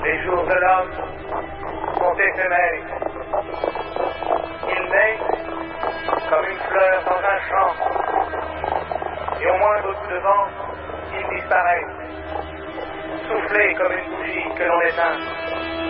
Les jours de l'homme sont éphémères. Ils naissent comme une fleur dans un champ, et au moindre coup de vent, ils disparaissent, soufflés comme une bougie que l'on éteint.